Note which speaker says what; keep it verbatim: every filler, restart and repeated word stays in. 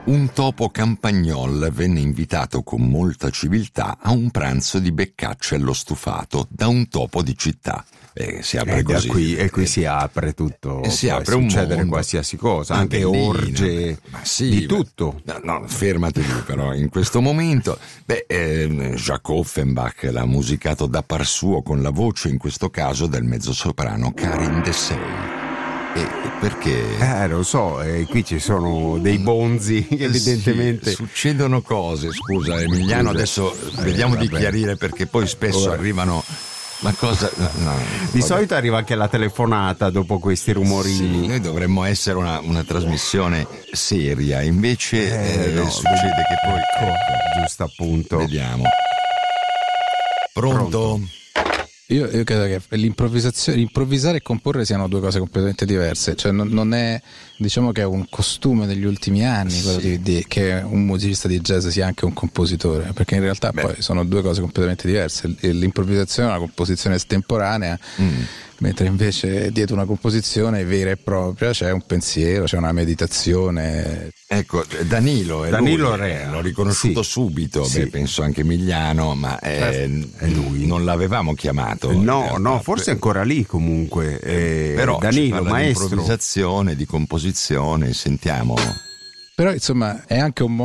Speaker 1: Un topo campagnol venne invitato con molta civiltà a un pranzo di beccacce allo stufato da un topo di città. Eh, si apre
Speaker 2: e
Speaker 1: così.
Speaker 2: Qui, e qui si apre tutto,
Speaker 1: e si
Speaker 2: può
Speaker 1: apre un
Speaker 2: succedere
Speaker 1: mondo.
Speaker 2: Qualsiasi cosa,
Speaker 1: Ah,
Speaker 2: anche
Speaker 1: bellino,
Speaker 2: orge,
Speaker 1: ma sì,
Speaker 2: di tutto.
Speaker 1: No, no, fermati lì però, in questo momento. Beh, eh, Jacques Offenbach l'ha musicato da par suo con la voce, in questo caso, del mezzosoprano Karin Dessay. E perché?
Speaker 2: Eh, lo so, eh, qui ci sono dei bonzi che evidentemente...
Speaker 1: Sì, succedono cose, scusa Emiliano,
Speaker 2: Scusa.
Speaker 1: adesso
Speaker 2: Eh,
Speaker 1: vediamo di
Speaker 2: vabbè.
Speaker 1: chiarire, perché poi spesso
Speaker 2: Ora.
Speaker 1: arrivano... Ma cosa? No, no,
Speaker 2: Di
Speaker 1: vabbè.
Speaker 2: solito arriva anche la telefonata dopo questi rumorini.
Speaker 1: Sì, noi dovremmo essere una, una trasmissione seria, invece
Speaker 2: Eh,
Speaker 1: eh,
Speaker 2: no,
Speaker 1: succede che poi...
Speaker 2: Ecco, giusto appunto.
Speaker 1: Vediamo. Pronto?
Speaker 2: Pronto.
Speaker 3: Io, io credo che l'improvvisazione, improvvisare e comporre siano due cose completamente diverse, cioè non, non è, diciamo che è un costume degli ultimi anni quello
Speaker 1: Sì.
Speaker 3: di, di, che un musicista di jazz sia anche un compositore, perché in realtà
Speaker 1: Beh.
Speaker 3: poi sono due cose completamente diverse. L'improvvisazione è una composizione estemporanea,
Speaker 1: Mm.
Speaker 3: mentre invece dietro una composizione vera e propria c'è un pensiero, c'è una meditazione.
Speaker 1: Ecco, Danilo è
Speaker 2: Danilo
Speaker 1: lui,
Speaker 2: Rea.
Speaker 1: eh, l'ho riconosciuto
Speaker 2: Sì.
Speaker 1: subito,
Speaker 2: Sì.
Speaker 1: beh, penso anche Emiliano, ma eh,
Speaker 2: È lui.
Speaker 1: non l'avevamo chiamato. in
Speaker 2: No,
Speaker 1: realtà.
Speaker 2: no, forse è ancora lì comunque. Eh,
Speaker 1: Però ci
Speaker 2: Danilo,
Speaker 1: parla di
Speaker 2: maestro.
Speaker 1: improvvisazione, di composizione, sentiamo.
Speaker 3: Però insomma è anche un modo